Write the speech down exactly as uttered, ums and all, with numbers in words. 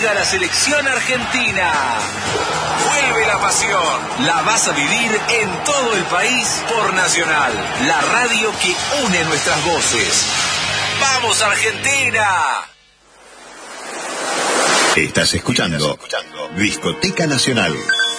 Juega la selección argentina. Vuelve la pasión. La vas a vivir en todo el país por Nacional, la radio que une nuestras voces. ¡Vamos, Argentina! Estás escuchando Discoteca Nacional.